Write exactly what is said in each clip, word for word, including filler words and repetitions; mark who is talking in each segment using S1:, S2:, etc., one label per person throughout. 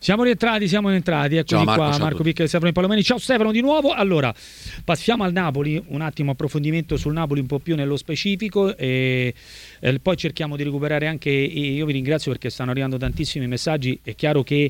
S1: Siamo rientrati, siamo rientrati, eccoci
S2: ciao, Marco,
S1: qua,
S2: ciao
S1: Marco Picca e Stefano Palomeni. Ciao Stefano di nuovo. Allora, passiamo al Napoli, un attimo approfondimento sul Napoli un po' più nello specifico e, e poi cerchiamo di recuperare anche, io vi ringrazio perché stanno arrivando tantissimi messaggi, è chiaro che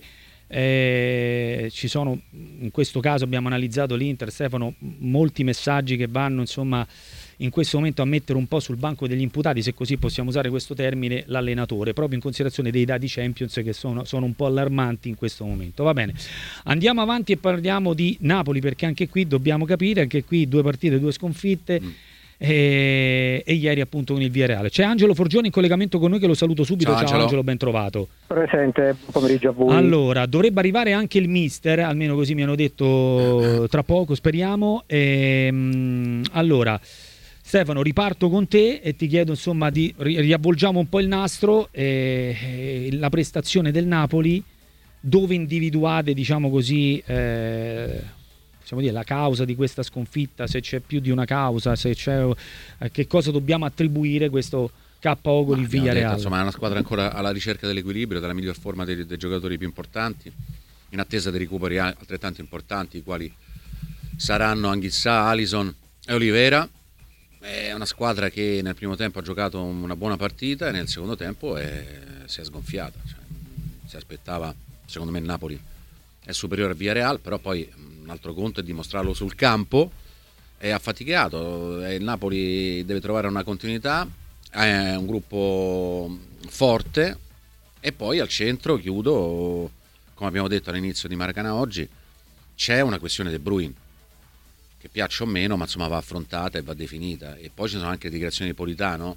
S1: eh, ci sono, in questo caso abbiamo analizzato l'Inter, Stefano, molti messaggi che vanno insomma in questo momento a mettere un po' sul banco degli imputati, se così possiamo usare questo termine, l'allenatore, proprio in considerazione dei dati Champions che sono, sono un po' allarmanti in questo momento. Va bene, andiamo avanti e parliamo di Napoli, perché anche qui dobbiamo capire, anche qui due partite, due sconfitte mm. e, e ieri appunto con il Villarreal. C'è Angelo Forgione in collegamento con noi che lo saluto subito. Ciao, Ciao Angelo. Angelo, ben trovato.
S3: Presente, buon pomeriggio a voi.
S1: Allora, dovrebbe arrivare anche il mister, almeno così mi hanno detto tra poco, speriamo. E, allora Stefano, riparto con te e ti chiedo insomma di riavvolgiamo un po' il nastro, eh, eh, la prestazione del Napoli, dove individuate, diciamo così, eh, possiamo dire la causa di questa sconfitta, se c'è più di una causa, se c'è eh, che cosa dobbiamo attribuire questo K O con il Villarreal.
S2: Insomma, è una squadra ancora alla ricerca dell'equilibrio, della miglior forma dei, dei giocatori più importanti, in attesa di recuperi altrettanto importanti, i quali saranno Anghissà, Alisson e Olivera. È una squadra che nel primo tempo ha giocato una buona partita e nel secondo tempo è, si è sgonfiata. Cioè, si aspettava, secondo me il Napoli è superiore al Villarreal, però poi un altro conto è dimostrarlo sul campo. È affaticato, il Napoli deve trovare una continuità, è un gruppo forte e poi al centro, chiudo, come abbiamo detto all'inizio di Maracanã oggi, c'è una questione De Bruyne, che piaccia o meno, ma insomma va affrontata e va definita. E poi ci sono anche le dichiarazioni di Politano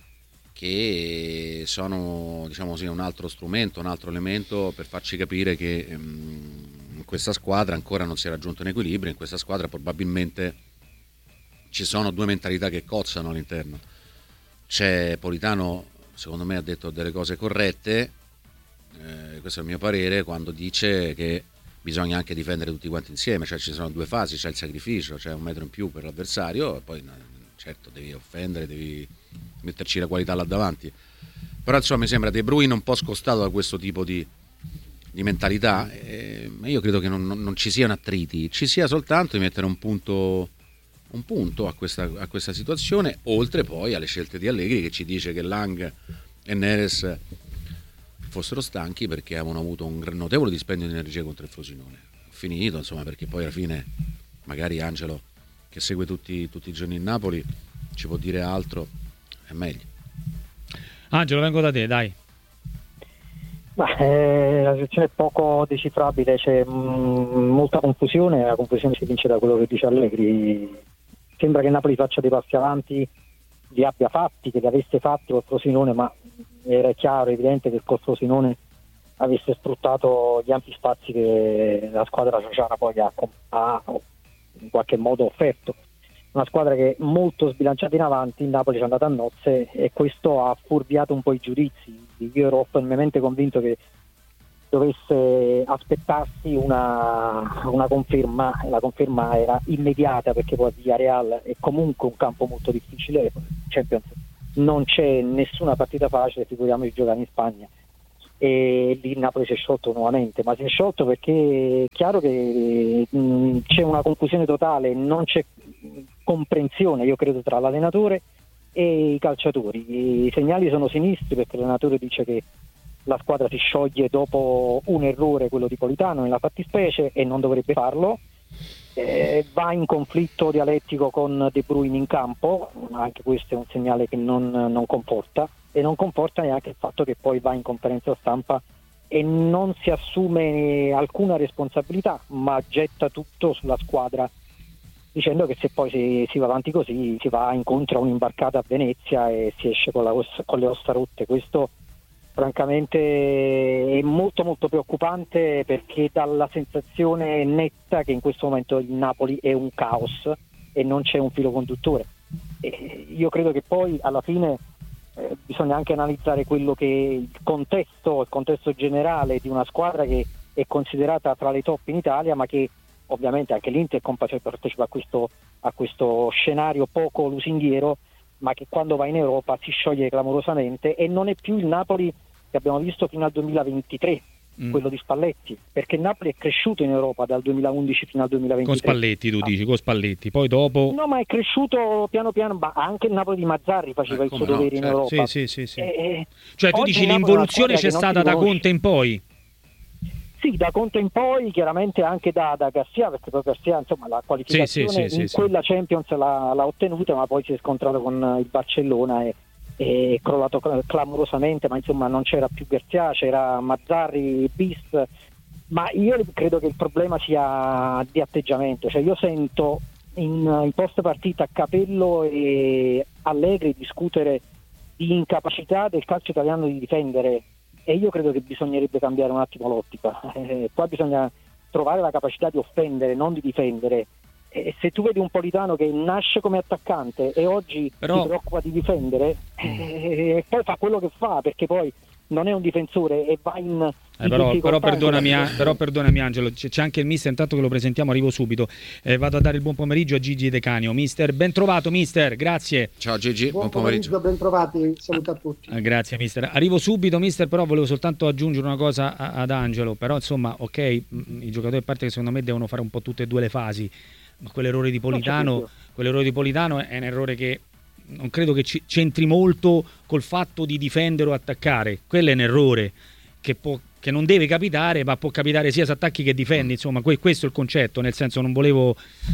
S2: che sono, diciamo così, un altro strumento, un altro elemento per farci capire che um, in questa squadra ancora non si è raggiunto un equilibrio, in questa squadra probabilmente ci sono due mentalità che cozzano all'interno. C'è Politano, secondo me ha detto delle cose corrette, eh, questo è il mio parere, quando dice che bisogna anche difendere tutti quanti insieme, cioè ci sono due fasi, c'è il sacrificio, c'è un metro in più per l'avversario e poi certo devi offendere, devi metterci la qualità là davanti, però insomma mi sembra De Bruyne un po' scostato da questo tipo di, di mentalità, e io credo che non, non ci siano attriti, ci sia soltanto di mettere un punto, un punto a, questa, a questa situazione, oltre poi alle scelte di Allegri che ci dice che Lang e Neres fossero stanchi perché avevano avuto un notevole dispendio di energia contro il Frosinone. Finito, insomma, perché poi alla fine magari Angelo, che segue tutti, tutti i giorni in Napoli, ci può dire altro, è meglio.
S1: Angelo, vengo da te, dai.
S3: Ma, eh, la situazione è poco decifrabile, c'è mh, molta confusione, la confusione si vince da quello che dice Allegri. Sembra che Napoli faccia dei passi avanti, li abbia fatti, che li avesse fatti col Frosinone, ma era chiaro, evidente che col Frosinone avesse sfruttato gli ampi spazi che la squadra sociana poi ha, ha in qualche modo offerto. Una squadra che è molto sbilanciata in avanti, il Napoli ci è andata a nozze e questo ha fuorviato un po' i giudizi. Io ero fermamente convinto che dovesse aspettarsi una, una conferma, la conferma era immediata perché poi Villarreal è comunque un campo molto difficile, Champions non c'è nessuna partita facile, figuriamoci giocare in Spagna, e lì Napoli si è sciolto nuovamente, ma si è sciolto perché è chiaro che mh, c'è una confusione totale, non c'è comprensione, io credo, tra l'allenatore e i calciatori. I segnali sono sinistri perché l'allenatore dice che la squadra si scioglie dopo un errore, quello di Politano nella fattispecie, e non dovrebbe farlo. Eh, va in conflitto dialettico con De Bruyne in campo, anche questo è un segnale che non, non comporta, e non comporta neanche il fatto che poi va in conferenza stampa e non si assume alcuna responsabilità, ma getta tutto sulla squadra, dicendo che se poi si, si va avanti così si va incontro a un'imbarcata a Venezia e si esce con, la, con le ossa rotte. Questo francamente è molto molto preoccupante perché dà la sensazione netta che in questo momento il Napoli è un caos e non c'è un filo conduttore. E io credo che poi alla fine eh, bisogna anche analizzare quello che è il contesto, il contesto generale di una squadra che è considerata tra le top in Italia, ma che ovviamente anche l'Inter partecipa a questo, a questo scenario poco lusinghiero, ma che quando va in Europa si scioglie clamorosamente e non è più il Napoli che abbiamo visto fino al duemilaventitré, mm. quello di Spalletti, perché Napoli è cresciuto in Europa dal duemilaundici fino al duemilaventitré.
S1: Con Spalletti tu dici, con Spalletti, poi dopo...
S3: No, ma è cresciuto piano piano, ma anche il Napoli di Mazzarri faceva eh, il suo no, dovere certo. in Europa.
S1: Sì, sì, sì, sì.
S3: E,
S1: cioè tu dici l'involuzione c'è stata da Conte in poi?
S3: Sì, da Conte in poi, chiaramente anche da, da Garcia, perché poi Garcia insomma la qualificazione
S1: sì, sì, sì,
S3: in
S1: sì,
S3: quella
S1: sì.
S3: Champions l'ha, l'ha ottenuta, ma poi si è scontrato con il Barcellona e è crollato clamorosamente, ma insomma non c'era più Garcia, c'era Mazzarri bis, ma io credo che il problema sia di atteggiamento, cioè io sento in, in post partita Capello e Allegri discutere di incapacità del calcio italiano di difendere, e io credo che bisognerebbe cambiare un attimo l'ottica. Eh, qua bisogna trovare la capacità di offendere, non di difendere. E se tu vedi un Politano che nasce come attaccante e oggi
S1: Però...
S3: si preoccupa di difendere, eh, poi fa quello che fa, perché poi non è un difensore e va in...
S1: Eh, però, però, perdonami, però perdonami Angelo, c'è, c'è anche il mister, intanto che lo presentiamo arrivo subito, eh, vado a dare il buon pomeriggio a Gigi De Canio. Mister, ben trovato mister, grazie.
S2: Ciao Gigi, buon,
S4: buon
S2: pomeriggio.
S4: pomeriggio, ben trovati, saluto a tutti.
S1: Ah, grazie mister, arrivo subito mister, però volevo soltanto aggiungere una cosa a, ad Angelo, però insomma ok, i giocatori a parte che secondo me devono fare un po' tutte e due le fasi, ma quell'errore di Politano, quell'errore di Politano è un errore che non credo che ci, c'entri molto col fatto di difendere o attaccare, quello è un errore che può che non deve capitare, ma può capitare sia se attacchi che difendi, insomma, que- questo è il concetto, nel senso non volevo,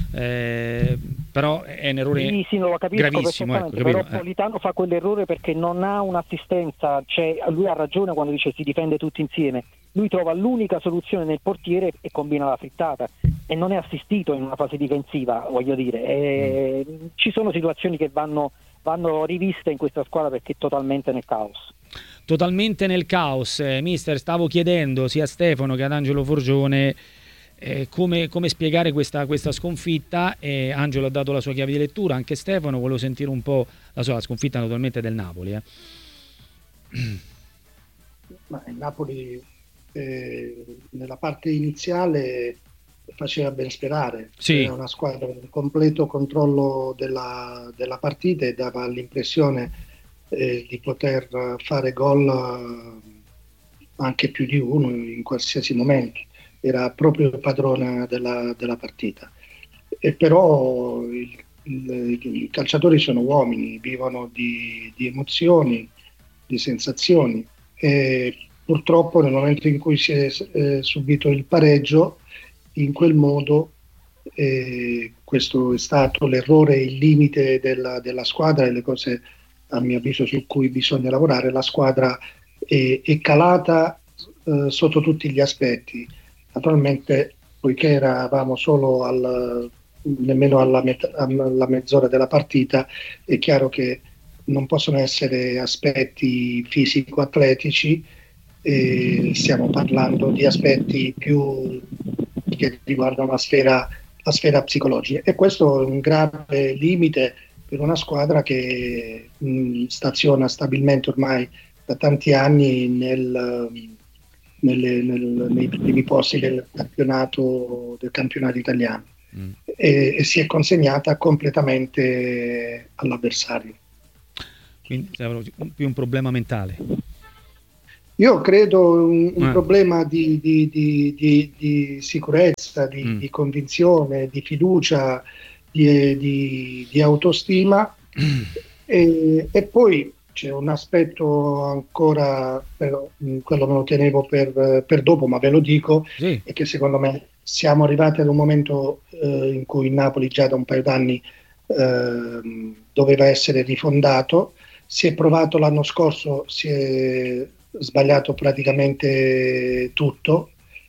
S1: eh, però è un errore
S3: sì, sì, lo capisco
S1: gravissimo. Ecco,
S3: però eh. Politano fa quell'errore perché non ha un'assistenza, cioè lui ha ragione quando dice si difende tutti insieme, lui trova l'unica soluzione nel portiere e combina la frittata, e non è assistito in una fase difensiva, voglio dire, e mm. ci sono situazioni che vanno, vanno riviste in questa squadra perché è totalmente nel caos.
S1: Totalmente nel caos, eh, mister, stavo chiedendo sia a Stefano che ad Angelo Forgione eh, come, come spiegare questa, questa sconfitta, e Angelo ha dato la sua chiave di lettura, anche Stefano volevo sentire un po' la sua la sconfitta naturalmente del Napoli. Eh.
S4: Ma il Napoli eh, nella parte iniziale faceva ben sperare,
S1: sì.
S4: Era una squadra in completo controllo della, della partita e dava l'impressione Eh, di poter fare gol eh, anche più di uno in qualsiasi momento, era proprio il padrone della, della partita. E però il, il, i calciatori sono uomini, vivono di, di emozioni, di sensazioni, e purtroppo nel momento in cui si è eh, subito il pareggio in quel modo, eh, questo è stato l'errore, il limite della, della squadra, e le cose a mio avviso su cui bisogna lavorare. La squadra è, è calata eh, sotto tutti gli aspetti. Naturalmente, poiché eravamo solo al, nemmeno alla, met- alla mezz'ora della partita, è chiaro che non possono essere aspetti fisico-atletici, eh, stiamo parlando di aspetti più che riguardano la sfera, la sfera psicologica, e questo è un grave limite per una squadra che mh, staziona stabilmente ormai da tanti anni nel, nelle, nel, nei primi posti del campionato, del campionato italiano mm. e, e si è consegnata completamente all'avversario.
S1: Quindi è più un problema mentale.
S4: Io credo un, un
S1: eh.
S4: problema di, di, di, di, di sicurezza, di, mm. di convinzione, di fiducia, Di, di, di autostima e, e poi c'è un aspetto ancora, però, quello me lo tenevo per, per dopo, ma ve lo dico,
S1: sì.
S4: è che secondo me siamo arrivati ad un momento eh, in cui il Napoli già da un paio d'anni eh, doveva essere rifondato. Si è provato l'anno scorso, si è sbagliato praticamente tutto,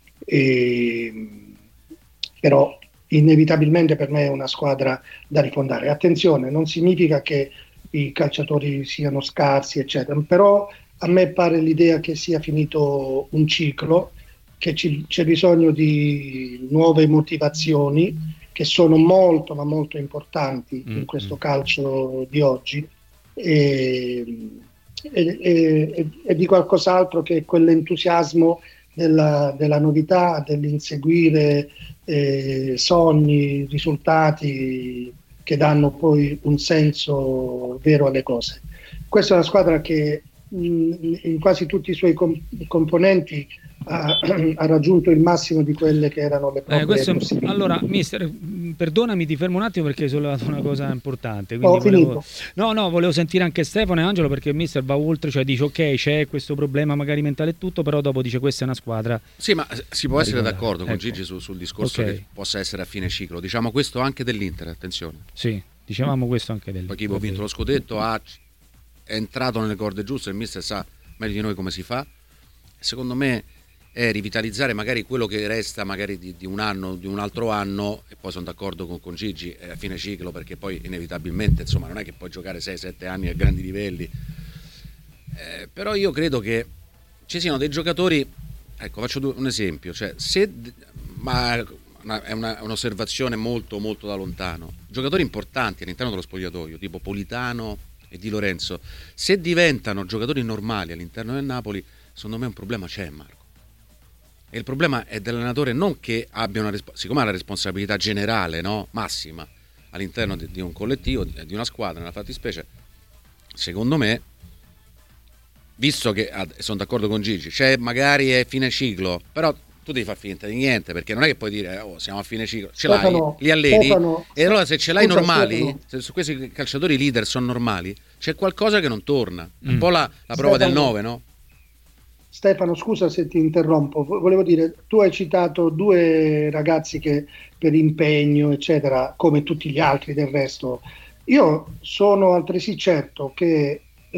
S4: e, però inevitabilmente per me è una squadra da rifondare. Attenzione, non significa che i calciatori siano scarsi, eccetera, però a me pare l'idea che sia finito un ciclo, che ci, c'è bisogno di nuove motivazioni che sono molto ma molto importanti mm-hmm. in questo calcio di oggi, e, e, e, e di qualcos'altro che quell'entusiasmo della, della novità, dell'inseguire eh, sogni, risultati che danno poi un senso vero alle cose. Questa è una squadra che mh, in quasi tutti i suoi com- componenti ha, ha raggiunto il massimo di quelle che erano le proprie
S1: eh, questo,
S4: possibilità.
S1: allora, mister, perdonami, ti fermo un attimo perché hai sollevato una cosa importante.
S4: Ho
S1: volevo,
S4: finito.
S1: no, no, volevo sentire anche Stefano e Angelo, perché il mister va oltre, cioè dice ok, c'è questo problema magari mentale e tutto, però dopo dice questa è una squadra.
S2: Sì, ma si può essere
S1: ricordare.
S2: d'accordo con
S1: Ecco.
S2: Gigi sul, sul discorso
S1: Ok.
S2: che possa essere a fine ciclo. Diciamo questo anche dell'Inter, attenzione.
S1: Sì, dicevamo questo anche del.
S2: Poi chi ha vinto lo scudetto ha, è entrato nelle corde giuste, il mister sa meglio di noi come si fa. Secondo me è rivitalizzare magari quello che resta magari di, di un anno, di un altro anno, e poi sono d'accordo con, con Gigi, è a fine ciclo, perché poi inevitabilmente insomma non è che puoi giocare sei sette anni a grandi livelli. Eh, però io credo che ci siano dei giocatori, ecco, faccio due, un esempio, cioè se, ma una, è una, un'osservazione molto molto da lontano, giocatori importanti all'interno dello spogliatoio tipo Politano e Di Lorenzo, se diventano giocatori normali all'interno del Napoli, secondo me un problema c'è, Marco. E il problema è dell'allenatore, non che abbia una resp- siccome ha la responsabilità generale, no, massima all'interno di, di un collettivo, di, di una squadra, nella fattispecie, secondo me, visto che ah, sono d'accordo con Gigi, c'è magari è fine ciclo, però tu devi far finta di niente, perché non è che puoi dire oh, siamo a fine ciclo, ce
S4: Stefano,
S2: l'hai, li alleni,
S4: Stefano,
S2: e allora se ce l'hai
S4: scusa,
S2: normali,
S4: Stefano.
S2: se su questi calciatori leader sono normali, c'è qualcosa che non torna,
S1: Mm.
S2: un po' la, la prova del
S4: Stefano.
S2: nove, no?
S4: Stefano, scusa se ti interrompo, volevo dire, tu hai citato due ragazzi che per impegno, eccetera, come tutti gli altri del resto. Io sono altresì certo che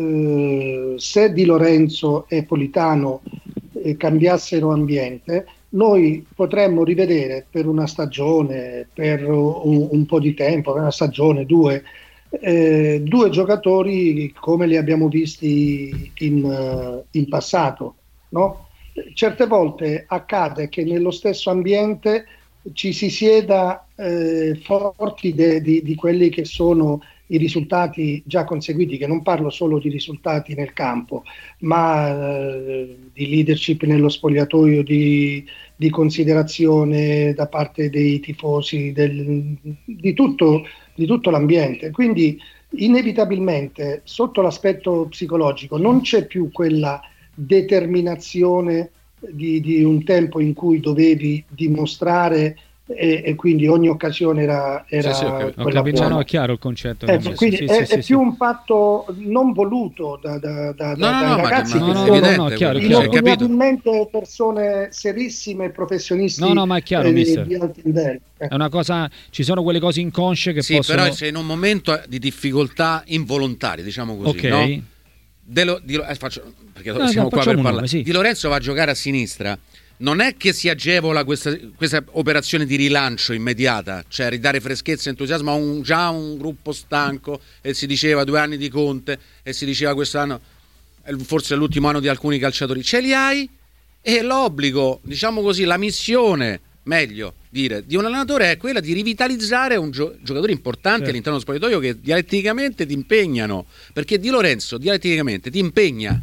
S4: eh, se Di Lorenzo e Politano eh, cambiassero ambiente, noi potremmo rivedere per una stagione, per un, un po' di tempo, per una stagione, due, eh, due giocatori come li abbiamo visti in, eh, in passato. No? Certe volte accade che nello stesso ambiente ci si sieda eh, forti de, di, di quelli che sono i risultati già conseguiti, che non parlo solo di risultati nel campo, ma eh, di leadership nello spogliatoio, di, di considerazione da parte dei tifosi, del, di, tutto, di tutto l'ambiente. Quindi inevitabilmente sotto l'aspetto psicologico non c'è più quella determinazione di, di un tempo in cui dovevi dimostrare e, e quindi ogni occasione era, era
S2: Sì, sì, ho capito.
S1: Ho
S4: quella
S1: capito,
S4: buona.
S1: no, è chiaro il concetto.
S4: Ecco,
S1: Sì,
S4: quindi
S1: sì,
S4: è,
S1: sì,
S4: è
S1: sì,
S4: più
S1: sì.
S4: un fatto non voluto da, da, da,
S2: No, no,
S4: dai
S2: no, ma-
S4: ragazzi
S2: ma
S1: No,
S4: che
S1: no,
S4: sono
S1: no, no, chiaro,
S2: cioè,
S1: chiaro.
S2: capito?
S4: inopinabilmente persone serissime, professionisti
S1: No, no, ma è chiaro,
S4: eh,
S1: mister.
S4: di alti livelli.
S1: È una cosa, ci sono quelle cose inconsce che
S2: Sì,
S1: possono.
S2: però sei in un momento di difficoltà involontaria, diciamo così,
S1: Ok.
S2: no? De Lo- di Lo- eh, faccio, perché
S1: No,
S2: siamo
S1: no,
S2: qua per
S1: facciamo un
S2: parlare.
S1: nome, sì.
S2: Di Lorenzo va a giocare a sinistra. Non è che si agevola questa, questa operazione di rilancio immediata, cioè ridare freschezza e entusiasmo a un, già un gruppo stanco, e si diceva due anni di Conte, e si diceva quest'anno, eh, forse è l'ultimo anno di alcuni calciatori. Ce li hai, e l'obbligo, diciamo così, la missione, meglio dire, di un allenatore è quella di rivitalizzare un gio- giocatori importanti
S1: Certo.
S2: all'interno dello spogliatoio, che dialetticamente ti impegnano, perché Di Lorenzo dialetticamente ti impegna.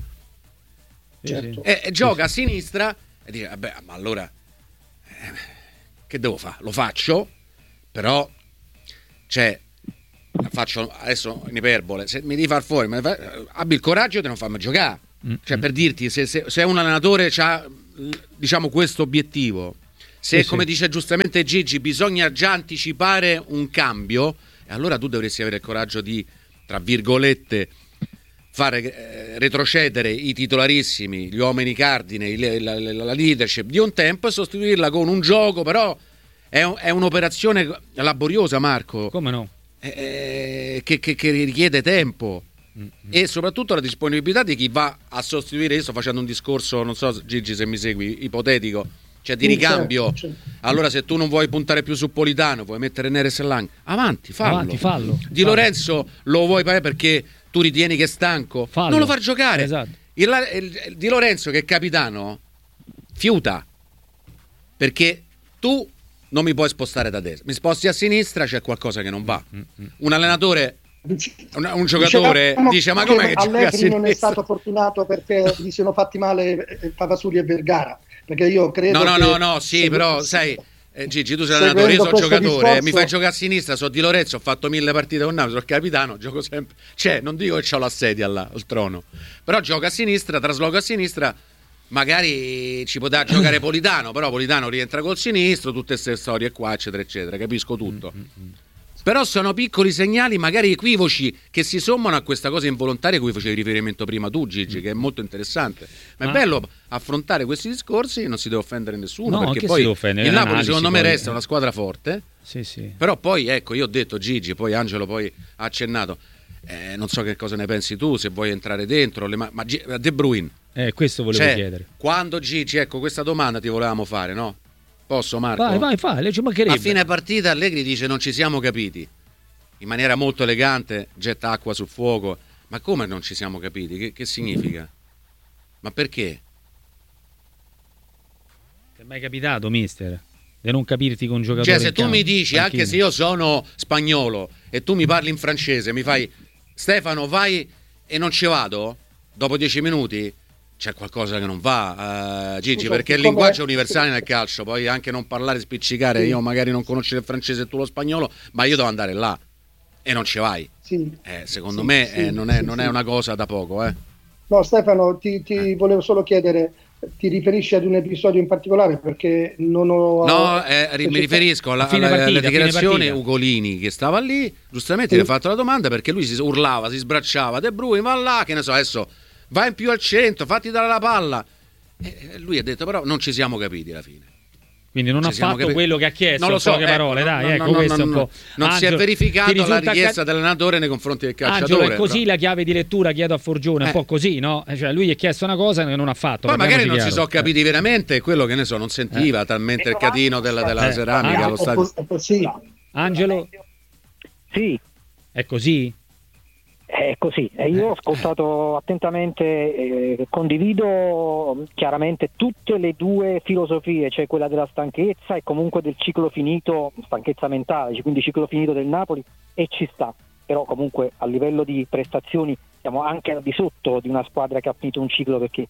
S1: Sì,
S4: Certo.
S1: sì.
S2: E, e gioca a sinistra e dice vabbè, ma allora eh, che devo fare? Lo faccio, però cioè faccio adesso in iperbole, se mi devi far fuori, me ne fai- abbi il coraggio di non farmi giocare.
S1: Mm,
S2: Cioè,
S1: mm.
S2: per dirti, se, se, se un allenatore ha, diciamo, questo obiettivo, se
S1: Sì,
S2: come
S1: sì.
S2: dice giustamente Gigi bisogna già anticipare un cambio, e allora tu dovresti avere il coraggio di, tra virgolette, fare eh, retrocedere i titolarissimi, gli uomini cardine, il- la, la- la leadership di un tempo, e sostituirla con un gioco. Però è, un- è un'operazione laboriosa, Marco,
S1: Come no?
S2: eh, che, che- che richiede tempo, e soprattutto la disponibilità di chi va a sostituire. Io sto facendo un discorso, non so Gigi se mi segui, ipotetico, cioè di
S4: Sì,
S2: ricambio.
S4: certo, certo.
S2: Allora se tu non vuoi puntare più su Politano, vuoi mettere Neres e Lang, avanti, fallo.
S1: Avanti, fallo.
S2: Di
S1: Fallo.
S2: Lorenzo lo vuoi fare perché tu ritieni che è stanco,
S1: Fallo.
S2: non lo far giocare.
S1: Esatto.
S2: Il, il- il- Di Lorenzo, che è capitano, fiuta, perché tu non mi puoi spostare da destra, mi sposti a sinistra, c'è qualcosa che non va. Un allenatore, un, un giocatore
S4: Diciamo
S2: dice ma com'è che gioca a
S4: Allegri non è
S2: sinistra?
S4: stato fortunato perché gli sono fatti male eh, Favasuli e Vergara, perché io credo
S2: No, no,
S4: che
S2: no, no, sì,
S4: se-
S2: però sai, eh, Gigi, tu sei
S4: seguendo
S2: allenatore, io sono
S4: questo
S2: giocatore,
S4: discorso-
S2: mi fai giocare a sinistra, sono Di Lorenzo, ho fatto mille partite con Napoli, sono capitano, gioco sempre, cioè non dico che ho la sedia là, al trono, però gioco a sinistra, trasloco a sinistra, magari ci potrà giocare Politano, però Politano rientra col sinistro, tutte queste storie qua, eccetera, eccetera, capisco tutto. Mm-hmm. Però sono piccoli segnali, magari equivoci, che si sommano a questa cosa involontaria a cui facevi riferimento prima tu, Gigi, che è molto interessante. Ma ah. è bello affrontare questi discorsi, non si deve offendere nessuno,
S1: no,
S2: perché poi
S1: offendere,
S2: il Napoli secondo me
S1: poi...
S2: resta una squadra forte.
S1: Sì, sì.
S2: Però poi, ecco, io ho detto Gigi, poi Angelo poi ha accennato, eh, non so che cosa ne pensi tu, se vuoi entrare dentro, le ma-, ma De Bruyne.
S1: Eh, questo volevo
S2: cioè,
S1: chiedere.
S2: Quando Gigi, ecco, questa domanda ti volevamo fare, no? Posso, Marco?
S1: Vai, vai, fai, ci mancherebbe.
S2: A fine partita Allegri dice non ci siamo capiti. In maniera molto elegante getta acqua sul fuoco. Ma come non ci siamo capiti? Che, che significa? Ma perché?
S1: Ti è mai capitato, mister, di non capirti con un giocatore?
S2: Cioè, se tu
S1: campo,
S2: mi dici,
S1: panchina.
S2: Anche se io sono spagnolo e tu mi parli in francese, mi fai Stefano vai e non ci vado dopo dieci minuti, c'è qualcosa che non va, uh, Gigi,
S4: Scusa,
S2: perché il
S4: come...
S2: linguaggio è universale nel calcio, poi anche non parlare, spiccicare, sì. Io magari non conosco il francese e tu lo spagnolo, ma io devo andare là e non ci vai.
S4: Sì.
S2: Eh, secondo
S4: sì,
S2: me
S4: sì,
S2: eh, non, è,
S4: sì,
S2: non
S4: sì.
S2: è una cosa da poco. Eh.
S4: No, Stefano, ti, ti
S2: eh.
S4: volevo solo chiedere, ti riferisci ad un episodio in particolare? Perché non ho...
S2: No, eh, perché mi riferisco alla, alla,
S1: partita,
S2: alla dichiarazione
S1: partita.
S2: Ugolini che stava lì, giustamente
S4: sì.
S2: gli ha fatto la domanda perché lui si urlava, si sbracciava, De Bruyne va là, che ne so, adesso vai in più al centro, fatti dare la palla. E lui ha detto però non ci siamo capiti alla fine.
S1: Quindi non
S2: ci
S1: ha fatto
S2: capiti.
S1: quello che ha chiesto,
S2: non lo so,
S1: poche
S2: ecco,
S1: parole,
S2: no,
S1: dai,
S2: no,
S1: ecco,
S2: no,
S1: questo
S2: no,
S1: è un
S2: no,
S1: po'.
S2: non
S1: Angelo,
S2: si è verificato la richiesta
S1: ca-
S2: dell'allenatore nei confronti del calciatore.
S1: Angelo, è così
S2: però.
S1: La chiave di lettura, chiedo a Forgione,
S2: eh.
S1: un po' così, no? Cioè lui gli ha chiesto una cosa che non ha fatto.
S2: Poi magari non
S1: chiaro.
S2: si sono capiti
S1: eh.
S2: veramente, quello che ne so, non sentiva eh. talmente il catino della, della
S1: eh.
S2: ceramica
S1: ah,
S2: allo stadio.
S4: È così.
S1: Angelo?
S3: Sì.
S1: È così?
S3: È così, e io ho ascoltato attentamente, eh, condivido chiaramente tutte le due filosofie, cioè quella della stanchezza e comunque del ciclo finito, stanchezza mentale, quindi ciclo finito del Napoli, e ci sta, però comunque a livello di prestazioni siamo anche al di sotto di una squadra che ha finito un ciclo, perché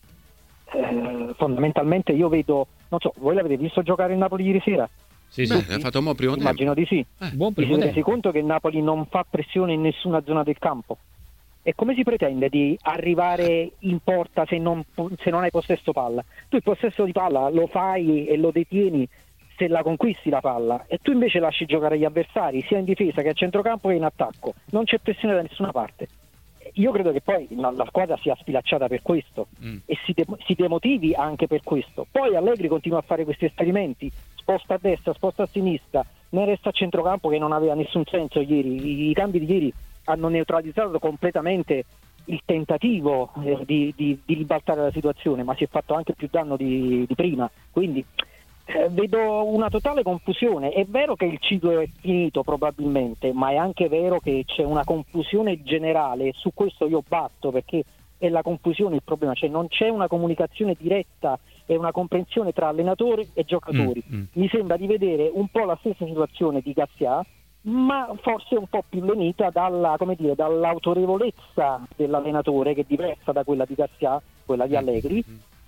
S3: eh, fondamentalmente io vedo, non so, voi l'avete visto giocare il Napoli ieri sera?
S1: Sì,
S2: Beh,
S1: sì.
S2: ha fatto un buon primo
S3: Immagino
S2: tempo.
S3: di sì.
S1: Eh, buon
S3: Vi
S1: primo
S3: siete resi
S1: tempo.
S3: conto che il Napoli non fa pressione in nessuna zona del campo? E come si pretende di arrivare in porta se non, se non hai possesso palla? Tu il possesso di palla lo fai e lo detieni se la conquisti la palla, e tu invece lasci giocare gli avversari sia in difesa che a centrocampo che in attacco. Non c'è pressione da nessuna parte. Io credo che poi la, la squadra sia sfilacciata per questo mm. e si, de- si demotivi anche per questo. Poi Allegri continua a fare questi esperimenti, sposta a destra, sposta a sinistra, ne resta a centrocampo, che non aveva nessun senso ieri. I, i cambi di ieri hanno neutralizzato completamente il tentativo eh, di, di, di ribaltare la situazione, ma si è fatto anche più danno di, di prima, quindi eh, vedo una totale confusione. È vero che il ciclo è finito probabilmente, ma è anche vero che c'è una confusione generale, e su questo io batto, perché è la confusione il problema, cioè non c'è una comunicazione diretta e una comprensione tra allenatori e giocatori. mm, mm. Mi sembra di vedere un po' la stessa situazione di Garcia, ma forse un po' più lenita dalla, come dire, dall'autorevolezza dell'allenatore, che è diversa da quella di Garcia, quella di Allegri,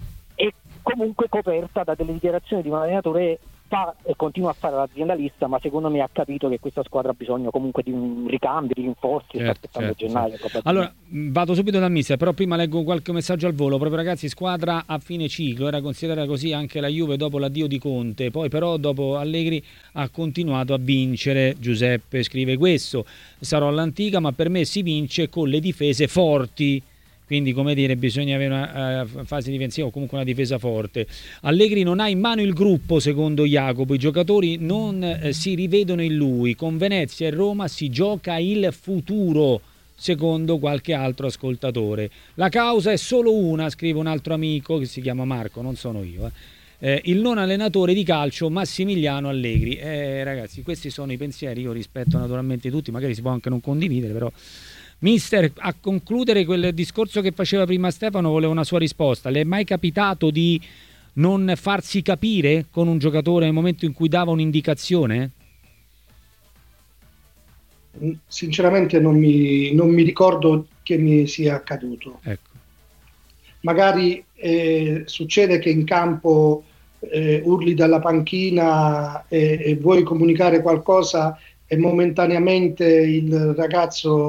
S3: e comunque coperta da delle dichiarazioni di un allenatore fa e continua a fare l'aziendalista, ma secondo me ha capito che questa squadra ha bisogno comunque di un ricambio, di rinforzi, certo, sta aspettando certo, gennaio. Certo.
S1: Allora vado subito dal mister, però prima leggo qualche messaggio al volo. Proprio ragazzi, squadra a fine ciclo, era considerata così anche la Juve dopo l'addio di Conte, poi però dopo Allegri ha continuato a vincere. Giuseppe scrive questo: sarò all'antica, ma per me si vince con le difese forti. Quindi, come dire, bisogna avere una uh, fase difensiva o comunque una difesa forte. Allegri non ha in mano il gruppo, secondo Jacopo. I giocatori non eh, si rivedono in lui. Con Venezia e Roma si gioca il futuro, secondo qualche altro ascoltatore. La causa è solo una, scrive un altro amico che si chiama Marco, non sono io. Eh. Eh, il non allenatore di calcio Massimiliano Allegri. Eh, ragazzi, questi sono i pensieri. Io rispetto naturalmente tutti, magari si può anche non condividere, però... Mister, a concludere quel discorso che faceva prima Stefano, volevo una sua risposta. Le è mai capitato di non farsi capire con un giocatore nel momento in cui dava un'indicazione?
S4: Sinceramente non mi, non mi ricordo che mi sia accaduto.
S1: Ecco.
S4: Magari eh, succede che in campo eh, urli dalla panchina e, e vuoi comunicare qualcosa e momentaneamente il ragazzo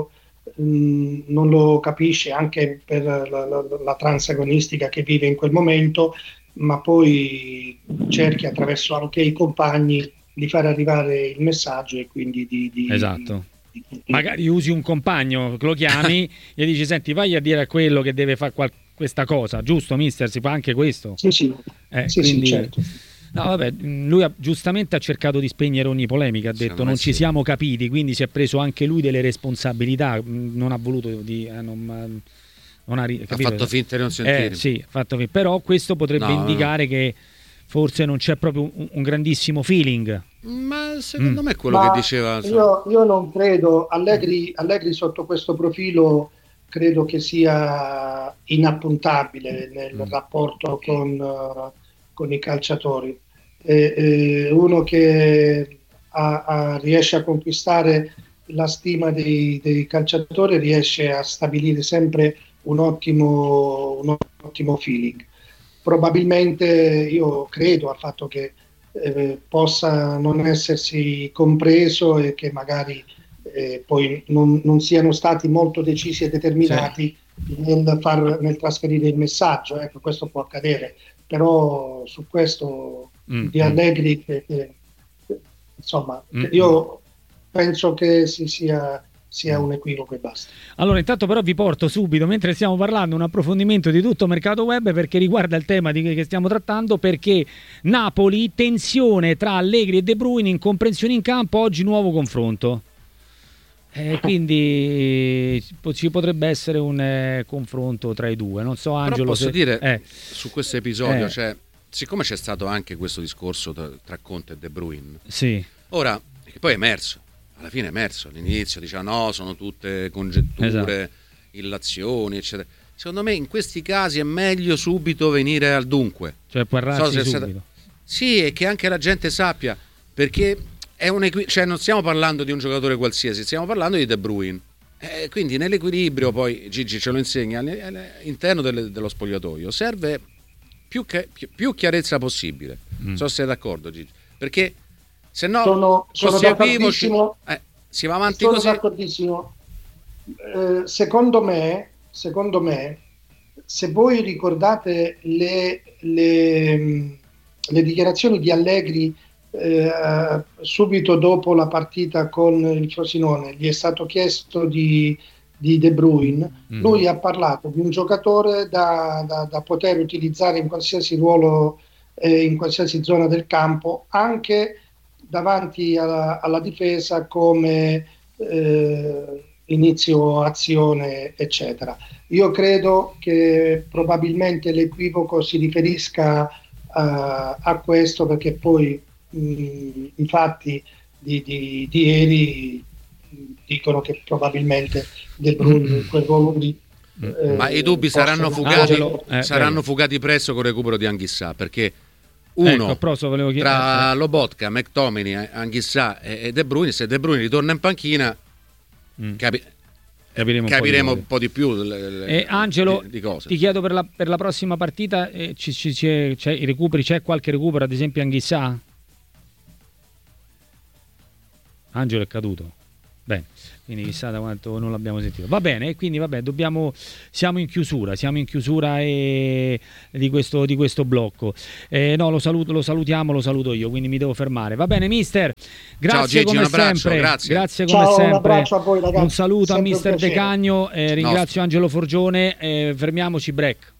S4: mh, non lo capisce anche per la, la, la transagonistica che vive in quel momento, ma poi cerchi attraverso anche i compagni di far arrivare il messaggio e quindi di... di
S1: esatto.
S4: di, di,
S1: magari usi un compagno, lo chiami e dici senti vai a dire a quello che deve fare qual- questa cosa, giusto mister? Si fa anche questo?
S4: Sì, sì,
S1: eh,
S4: sì,
S1: quindi...
S4: sì, certo.
S1: No, vabbè, lui ha, giustamente ha cercato di spegnere ogni polemica, ha detto non ci siamo capiti, quindi si è preso anche lui delle responsabilità, non ha voluto di... Eh, non, non ha,
S2: ha fatto finta di non sentire.
S1: Eh, sì, fatto finta. Però questo potrebbe no, indicare no. che forse non c'è proprio un, un grandissimo feeling.
S2: Ma secondo mm. me è quello
S4: Ma
S2: che diceva...
S4: Io, io non credo, Allegri, Allegri sotto questo profilo credo che sia inappuntabile nel mm. rapporto con, uh, con i calciatori. È, è uno che ha, ha, riesce a conquistare la stima dei, dei calciatori, riesce a stabilire sempre un ottimo, un ottimo feeling. Probabilmente io credo al fatto che eh, possa non essersi compreso e che magari eh, poi non, non siano stati molto decisi e determinati sì. nel, far, nel trasferire il messaggio. Ecco, questo può accadere, però su questo mm, di Allegri che, che, insomma mm, io penso che si sia sia un equivoco e basta.
S1: Allora intanto però vi porto subito, mentre stiamo parlando, un approfondimento di tutto mercato web perché riguarda il tema di che stiamo trattando, perché Napoli, tensione tra Allegri e De Bruyne, incomprensioni in campo, oggi nuovo confronto. Eh, quindi ci potrebbe essere un eh, confronto tra i due, non so Angelo.
S2: Però posso
S1: se...
S2: dire
S1: eh.
S2: su questo episodio,
S1: eh.
S2: cioè, siccome c'è stato anche questo discorso tra, tra Conte e De Bruyne,
S1: sì.
S2: ora, che poi è emerso, alla fine è emerso, all'inizio diceva no, sono tutte congetture, esatto. illazioni, eccetera. Secondo me in questi casi è meglio subito venire al dunque.
S1: Cioè parlarsi so subito.
S2: Stata... Sì, e che anche la gente sappia, perché è un equi... cioè non stiamo parlando di un giocatore qualsiasi, stiamo parlando di De Bruyne. Eh, quindi nell'equilibrio, poi Gigi ce lo insegna, all'interno delle, dello spogliatoio serve più, che, più chiarezza possibile. Non mm. so se sei d'accordo Gigi, perché se no
S4: sono, sono d'accordissimo,
S2: eh, si va avanti
S4: sono
S2: così.
S4: D'accordissimo. Eh, secondo me, secondo me, se voi ricordate le, le, le dichiarazioni di Allegri eh, subito dopo la partita con il Frosinone, gli è stato chiesto di, di De Bruyne, mm. lui ha parlato di un giocatore da, da, da poter utilizzare in qualsiasi ruolo, eh, in qualsiasi zona del campo, anche davanti alla, alla difesa come eh, inizio azione eccetera. Io credo che probabilmente l'equivoco si riferisca uh, a questo, perché poi mh, i fatti di, di, di ieri dicono che probabilmente De Bruyne in quel ruolo di
S2: eh, ma i dubbi saranno fugati, eh, saranno fugati presto con il recupero di Anghissà, perché uno
S1: ecco, però, volevo chiedere,
S2: tra
S1: eh.
S2: Lobotka, McTominay, Anghissà e De Bruyne, se De Bruyne ritorna in panchina mm. capi- capiremo, capiremo un po' di, un po' di più le, le,
S1: eh, Angelo,
S2: di, di cose.
S1: Ti chiedo per la, per la prossima partita eh, ci, ci, c'è, c'è i recuperi, c'è qualche recupero, ad esempio Anghissà? Angelo è caduto. Bene, quindi chissà da quanto non l'abbiamo sentito. Va bene, quindi vabbè, dobbiamo siamo in chiusura, siamo in chiusura e, di questo di questo blocco. Eh, no, lo saluto, lo salutiamo, lo saluto io, quindi mi devo fermare. Va bene, mister. Grazie. Ciao, Gigi, come sempre.
S2: Grazie.
S1: Grazie come
S4: Ciao,
S1: sempre.
S4: Un abbraccio a voi, ragazzi.
S1: Un saluto
S4: sempre
S1: a mister De Cagno, eh, ringrazio
S2: Nostro.
S1: Angelo Forgione, eh, fermiamoci break.